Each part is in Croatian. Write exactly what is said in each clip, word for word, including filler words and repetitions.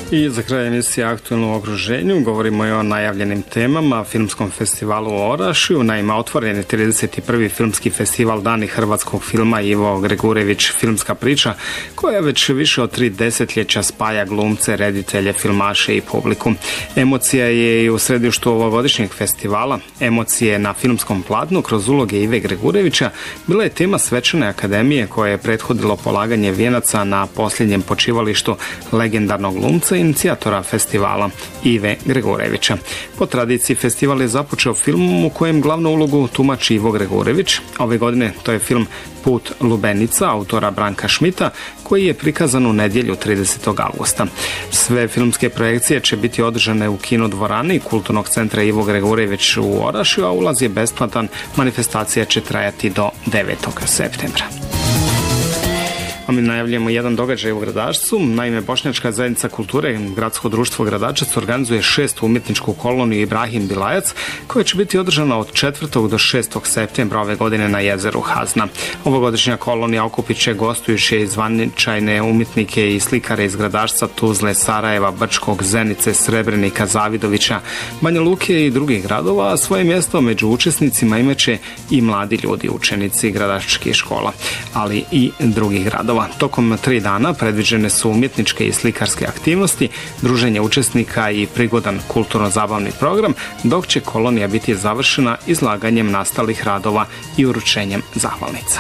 I za kraj emisije Aktuelno u okruženju govorimo i o najavljenim temama, filmskom festivalu u Orašju. Naime, otvoren je trideset prvi filmski festival Dani hrvatskog filma Ivo Gregurević filmska priča, koja već više od tri desetljeća spaja glumce, reditelje, filmaše i publiku. Emocija je i u središtu ovogodišnjeg festivala. Emocije na filmskom platnu kroz uloge Ive Gregurevića bila je tema svečane akademije koja je prethodilo polaganje vijenaca na posljednjem počivalištu legendarnog glumca i inicijatora festivala Ive Gregurevića. Po tradiciji festival je započeo filmom u kojem glavnu ulogu tumači Ivo Gregurević. Ove godine to je film Put lubenica autora Branka Šmita, koji je prikazan u nedjelju tridesetog avgusta. Sve filmske projekcije će biti održane u kinodvorani Kulturnog centra Ivo Gregurević u Orašju, a ulaz je besplatan. Manifestacija će trajati do devetog septembra. A mi najavljamo jedan događaj u Gradačcu. Naime, Bošnjačka zajednica kulture Gradsko društvo Gradačac organizuje šestu umjetničku koloniju Ibrahim Bilajac, koja će biti održana od četvrtog do šestog septembra ove godine na jezeru Hazna. Ovogodišnja kolonija okupit će gostujuće i zvaničajne umjetnike i slikare iz Gradačca, Tuzle, Sarajeva, Brčkog, Zenice, Srebrenika, Zavidovića, Banja Luke i drugih gradova, a svoje mjesto među učesnicima imaće i mladi ljudi, učenici gradačkih škola, ali i drugih gradova. Tokom tri dana predviđene su umjetničke i slikarske aktivnosti, druženje učesnika i prigodan kulturno-zabavni program, dok će kolonija biti završena izlaganjem nastalih radova i uručenjem zahvalnica.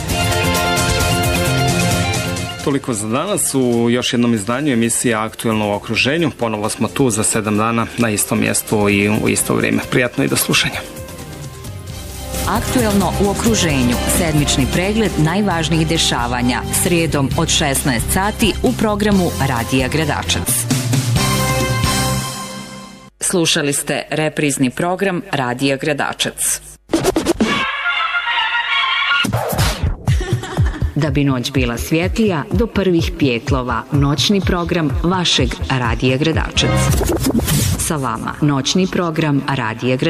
Toliko za danas u još jednom izdanju emisije Aktuelno u okruženju. Ponovo smo tu za sedam dana na istom mjestu i u isto vrijeme. Prijatno i do slušanja. Aktuelno u okruženju, sedmični pregled najvažnijih dešavanja, srijedom od šesnaest sati u programu Radija Gradačac. Slušali ste reprizni program Radija Gradačac. Da bi noć bila svjetlija, do prvih pjetlova, noćni program vašeg Radija Gradačac. Sa vama, noćni program Radija Gradačac.